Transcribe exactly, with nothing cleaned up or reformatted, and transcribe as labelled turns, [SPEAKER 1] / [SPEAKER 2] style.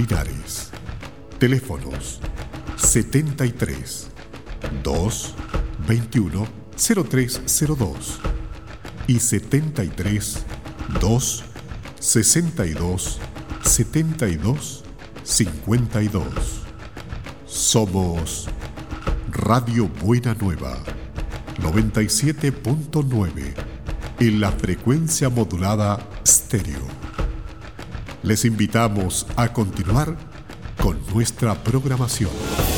[SPEAKER 1] Linares. Teléfonos setenta y tres, dos, veintiuno, cero tres cero dos y setenta y tres, dos, sesenta y dos, setenta y dos, cincuenta y dos. Somos Radio Buena Nueva, noventa y siete punto nueve en la frecuencia modulada estéreo. Les invitamos a continuar con nuestra programación.